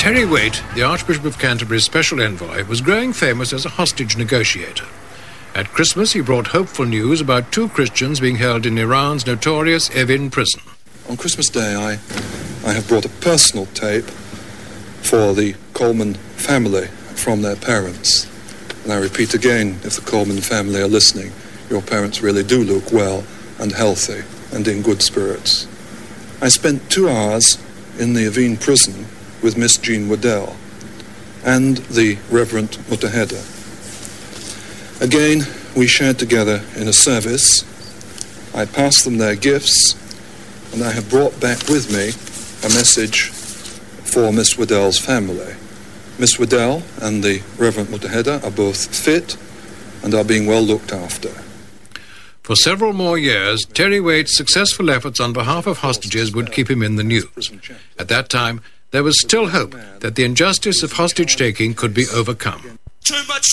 Terry Waite, the Archbishop of Canterbury's special envoy, was growing famous as a hostage negotiator. At Christmas, he brought hopeful news about 2 Christians being held in Iran's notorious Evin prison. On Christmas Day, I have brought a personal tape for the Coleman family from their parents. And I repeat again, if the Coleman family are listening, your parents really do look well and healthy and in good spirits. I spent 2 hours in the Evin prison with Miss Jean Waddell and the Reverend Mutaheda. Again, we shared together in a service. I passed them their gifts, and I have brought back with me a message for Miss Waddell's family. Miss Waddell and the Reverend Mutaheda are both fit and are being well looked after. For several more years, Terry Waite's successful efforts on behalf of hostages would keep him in the news. At that time, there was still hope that the injustice of hostage-taking could be overcome. Too much